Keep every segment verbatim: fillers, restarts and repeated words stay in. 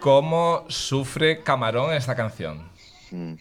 cómo sufre Camarón en esta canción. Mm.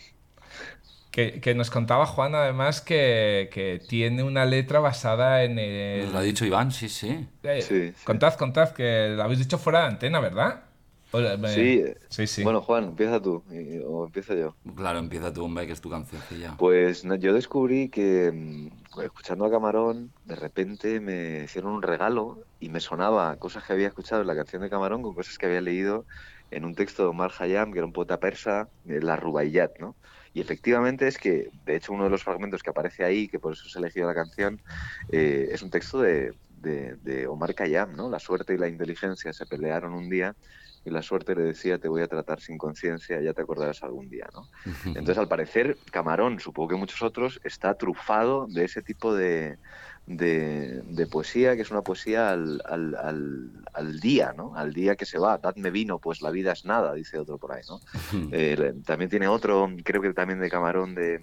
Que, que nos contaba Juan, además, que, que tiene una letra basada en Nos lo ha el... dicho Iván, sí, sí. Eh, Sí, sí. contad, contad, que lo habéis dicho fuera de antena, ¿verdad? O- me- Sí, eh, Sí, sí. bueno, Juan, empieza tú y- o empiezo yo. Claro, empieza tu hombre, que es tu cancioncilla. Pues no, yo descubrí que mm, escuchando a Camarón, de repente me hicieron un regalo y me sonaba cosas que había escuchado en la canción de Camarón con cosas que había leído en un texto de Omar Khayyam, que era un poeta persa, de la Rubaiyat, ¿no? Y efectivamente es que, de hecho, uno de los fragmentos que aparece ahí, que por eso se ha elegido la canción, eh, es un texto de, de, de Omar Khayyam, ¿no? La suerte y la inteligencia se pelearon un día y la suerte le decía, te voy a tratar sin conciencia, ya te acordarás algún día, ¿no? Entonces, al parecer, Camarón, supongo que muchos otros, está trufado de ese tipo de, de, de poesía, que es una poesía al, al, al, al día, ¿no? Al día que se va. Dadme vino, pues la vida es nada, dice otro por ahí, ¿no? Eh, también tiene otro, creo que también de Camarón, de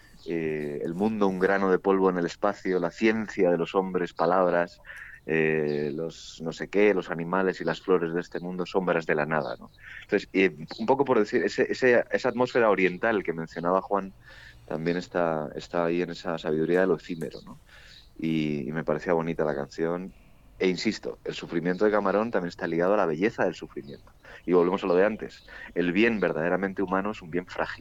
eh, el mundo un grano de polvo en el espacio, la ciencia de los hombres, palabras, eh, los no sé qué, los animales y las flores de este mundo, sombras de la nada, ¿no? Entonces, eh, un poco por decir, ese, ese, esa atmósfera oriental que mencionaba Juan también está, está ahí en esa sabiduría de lo efímero, ¿no? Y, y me parecía bonita la canción. E insisto, el sufrimiento de Camarón también está ligado a la belleza del sufrimiento. Y volvemos a lo de antes. El bien verdaderamente humano es un bien frágil.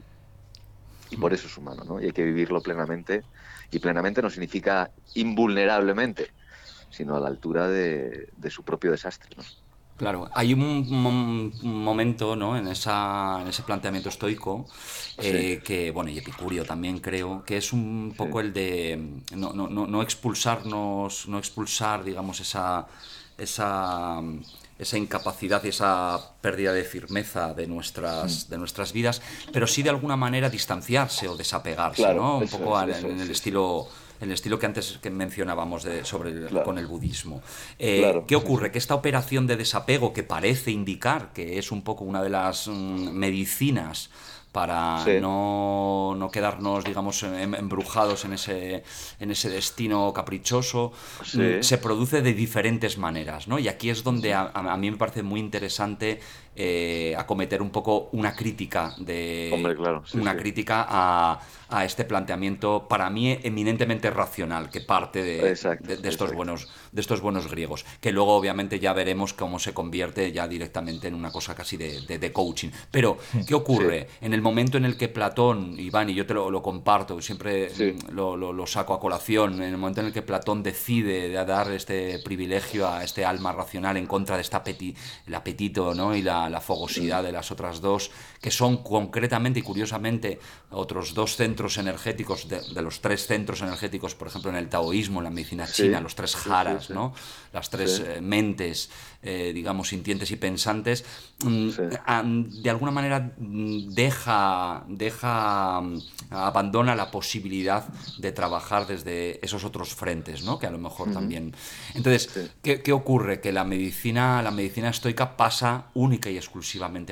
Y por eso es humano, ¿no? Y hay que vivirlo plenamente. Y plenamente no significa invulnerablemente, sino a la altura de, de su propio desastre, ¿no? Claro, hay un, mom- un momento, ¿no? en, esa, en ese planteamiento estoico Sí, eh, que, bueno, y epicúreo también creo, que es un sí, poco el de no, no, no, no expulsarnos, no expulsar, digamos, esa, esa, esa incapacidad y esa pérdida de firmeza de mm, nuestras, de nuestras vidas, pero sí de alguna manera distanciarse o desapegarse, claro, ¿no? Un eso poco es, en, eso en es, el sí, sí, estilo el estilo que antes que mencionábamos de, sobre el- con claro, el budismo. Eh, claro, ¿Qué sí, sí, ocurre? Que esta operación de desapego, que parece indicar que es un poco una de las mm, medicinas para sí, no, no quedarnos, digamos, em- embrujados en ese, en ese destino caprichoso, mm, sí, se produce de diferentes maneras, ¿no? Y aquí es donde ujú. a, a mí me parece muy interesante eh, acometer un poco una crítica Hombre, de claro, sí, una sí, crítica a, a este planteamiento para mí eminentemente racional que parte de, de- exacto, de estos exacto, buenos de estos buenos griegos, que luego obviamente ya veremos cómo se convierte ya directamente en una cosa casi de, de- de coaching. Pero ¿qué sí, ocurre? En el momento en el que Platón, Iván, y yo te lo, lo comparto, siempre sí, mm, lo, lo- lo saco a colación, en el momento en el que Platón decide de dar este privilegio a este alma racional en contra de este apeti- el apetito, ¿no? y la, la mm, fogosidad de las otras dos, que son concretamente y curiosamente otros dos centros energéticos de, de los tres centros energéticos, por ejemplo, en el taoísmo, en la medicina china, sí, los tres sí, sí, jaras, sí, ¿no? Las sí, tres eh, mentes, eh, digamos, sintientes y pensantes, mm, sí, a- de alguna manera mm, deja, deja, mm, abandona la posibilidad de trabajar desde esos otros frentes, ¿no? Que a lo mejor ujú, también. Entonces, sí, ¿qué, qué ocurre? Que la medicina, la medicina estoica pasa única y exclusivamente